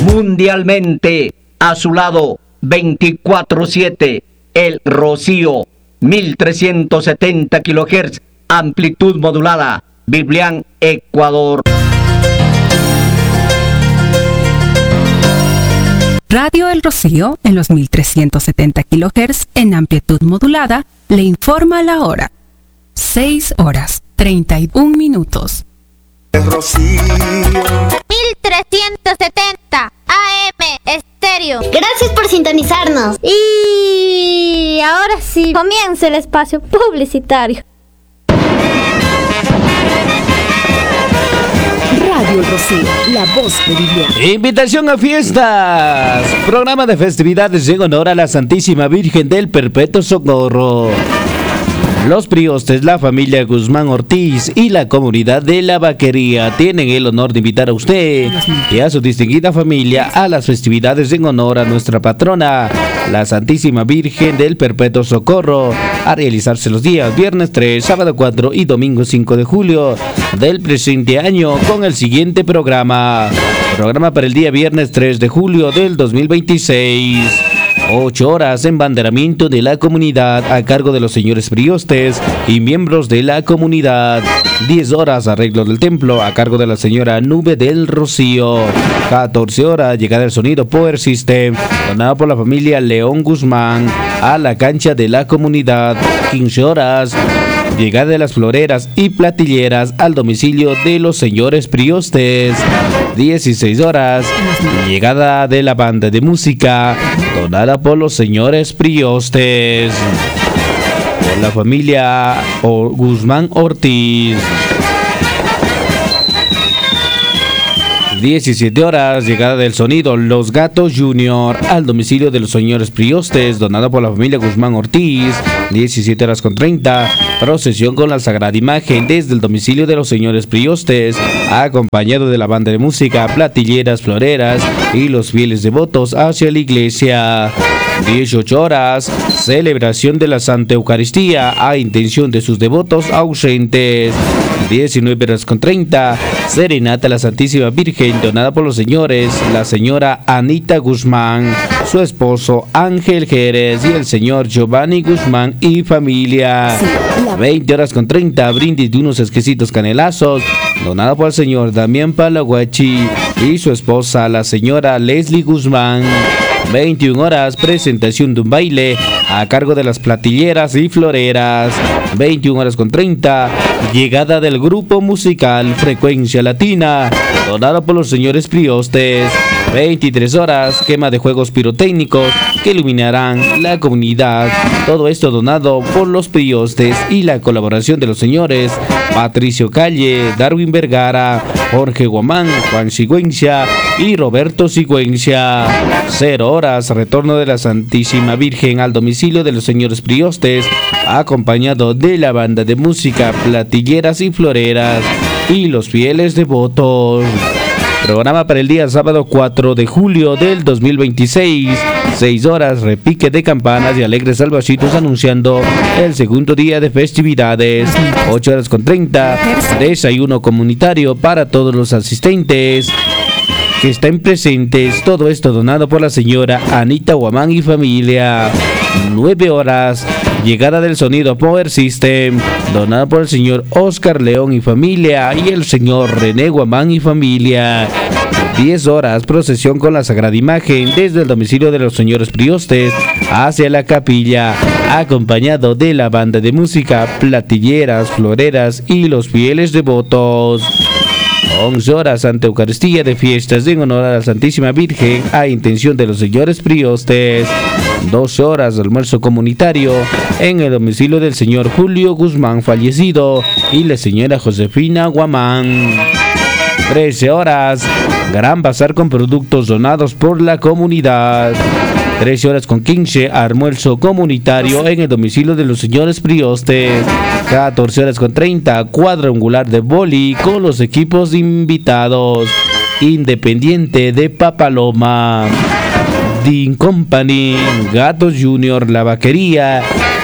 Mundialmente a su lado 24/7 el Rocío 1370 kHz, amplitud modulada, Biblián, Ecuador. Radio El Rocío en los 1370 kHz en amplitud modulada le informa la hora. 6:31. El Rocío 1370 AM Estéreo. Gracias por sintonizarnos. Y ahora sí, comienza el espacio publicitario. Radio El Rocío, la voz de Biblián. Invitación a fiestas. Programa de festividades en honor a la Santísima Virgen del Perpetuo Socorro. Los priostes, la familia Guzmán Ortiz y la comunidad de La Vaquería tienen el honor de invitar a usted y a su distinguida familia a las festividades en honor a nuestra patrona, la Santísima Virgen del Perpetuo Socorro, a realizarse los días viernes 3, sábado 4 y domingo 5 de julio del presente año con el siguiente programa. Programa para el día viernes 3 de julio del 2026. 8 horas embanderamiento de la comunidad a cargo de los señores priostes y miembros de la comunidad. 10 horas arreglo del templo a cargo de la señora Nube del Rocío. 14 horas llegada del sonido Power System donado por la familia León Guzmán a la cancha de la comunidad. 15 horas llegada de las floreras y platilleras al domicilio de los señores priostes. 16 horas llegada de la banda de música donada por los señores priostes, por la familia Guzmán Ortiz. 17 horas, llegada del sonido Los Gatos Junior al domicilio de los señores priostes, donado por la familia Guzmán Ortiz. 17:30, procesión con la Sagrada Imagen desde el domicilio de los señores priostes, acompañado de la banda de música, platilleras, floreras y los fieles devotos hacia la iglesia. 18 horas, celebración de la Santa Eucaristía a intención de sus devotos ausentes. 19:30, serenata a la Santísima Virgen donada por los señores, la señora Anita Guzmán, su esposo Ángel Jerez y el señor Giovanni Guzmán y familia. 20:30, brindis de unos exquisitos canelazos donada por el señor Damián Palaguachi y su esposa, la señora Leslie Guzmán. 21 horas, presentación de un baile a cargo de las platilleras y floreras. 21:30, llegada del grupo musical Frecuencia Latina, donado por los señores priostes. 23 horas, quema de juegos pirotécnicos que iluminarán la comunidad. Todo esto donado por los priostes y la colaboración de los señores Patricio Calle, Darwin Vergara, Jorge Guamán, Juan Sigüencia y Roberto Sigüencia. 0 horas, retorno de la Santísima Virgen al domicilio de los señores priostes, acompañado de la banda de música, platilleras y floreras y los fieles devotos. Programa para el día sábado 4 de julio del 2026. 6 horas, repique de campanas y alegres salvacitos anunciando el segundo día de festividades. 8:30, desayuno comunitario para todos los asistentes que estén presentes. Todo esto donado por la señora Anita Guamán y familia. 9 horas, llegada del sonido Power System, donada por el señor Oscar León y familia y el señor René Guamán y familia. 10 horas, procesión con la Sagrada Imagen desde el domicilio de los señores priostes hacia la capilla, acompañado de la banda de música, platilleras, floreras y los fieles devotos. 11 horas, Santa Eucaristía de fiestas en honor a la Santísima Virgen a intención de los señores priostes. 12 horas, almuerzo comunitario en el domicilio del señor Julio Guzmán fallecido y la señora Josefina Guamán. 13 horas, gran bazar con productos donados por la comunidad. 13:15, almuerzo comunitario en el domicilio de los señores priostes. 14:30, cuadrangular de vóley con los equipos invitados. Independiente de Papaloma, Dean Company, Gatos Junior, La Vaquería,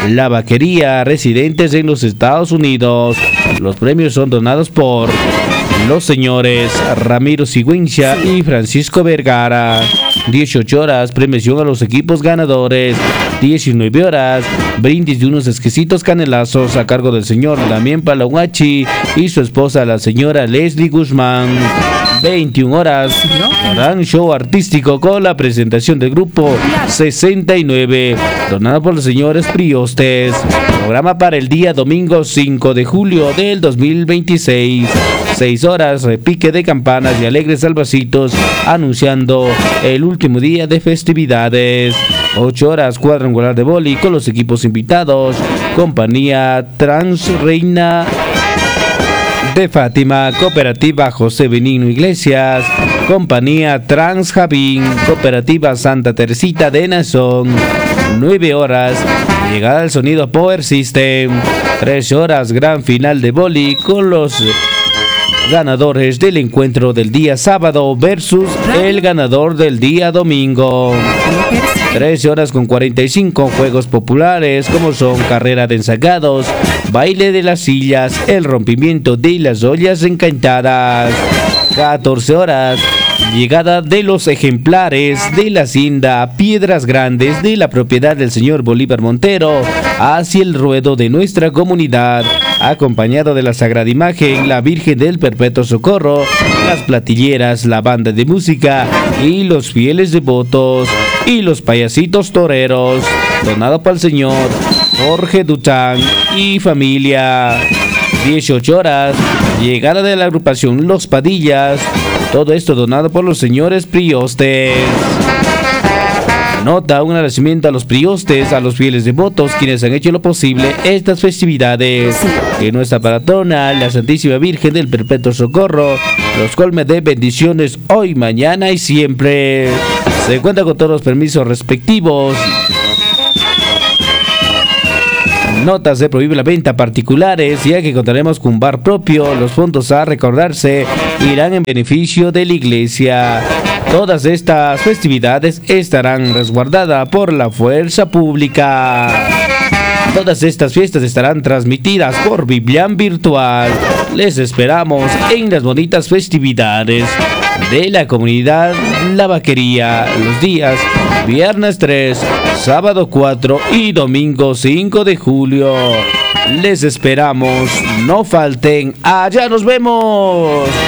residentes en los Estados Unidos. Los premios son donados por los señores Ramiro Sigüenza y Francisco Vergara. 18 horas, premiación a los equipos ganadores. 19 horas, brindis de unos exquisitos canelazos a cargo del señor Damián Palauachi y su esposa, la señora Leslie Guzmán. 21 horas, gran show artístico con la presentación del grupo 69, donado por los señores Priostes. Programa para el día domingo 5 de julio del 2026. 6 horas, repique de campanas y alegres salvacitos anunciando el último día de festividades. 8 horas, cuadrangular de vóley con los equipos invitados. Compañía Transreina de Fátima, Cooperativa José Benigno Iglesias, Compañía Trans Javín, Cooperativa Santa Teresita de Nazón. 9 horas, llegada al sonido Power System. 13 horas, gran final de vóley con los ganadores del encuentro del día sábado versus el ganador del día domingo. 13 horas con 45, juegos populares como son carrera de ensagados, baile de las sillas, el rompimiento de las ollas encantadas. 14 horas, llegada de los ejemplares de la hacienda Piedras Grandes de la propiedad del señor Bolívar Montero hacia el ruedo de nuestra comunidad, acompañado de la Sagrada Imagen, la Virgen del Perpetuo Socorro, las platilleras, la banda de música y los fieles devotos y los payasitos toreros, donado para el señor Jorge Dután y familia. 18 horas, llegada de la agrupación Los Padillas, todo esto donado por los señores Priostes. Nota, un agradecimiento a los priostes, a los fieles devotos, quienes han hecho lo posible estas festividades. Que nuestra patrona, la Santísima Virgen del Perpetuo Socorro, los colme de bendiciones hoy, mañana y siempre. Se cuenta con todos los permisos respectivos. Notas de prohibir la venta a particulares, ya que contaremos con un bar propio. Los fondos a recordarse irán en beneficio de la iglesia. Todas estas festividades estarán resguardadas por la fuerza pública. Todas estas fiestas estarán transmitidas por Biblian Virtual. Les esperamos en las bonitas festividades de la comunidad La Vaquería los días viernes 3, sábado 4 y domingo 5 de julio. Les esperamos, no falten, allá nos vemos.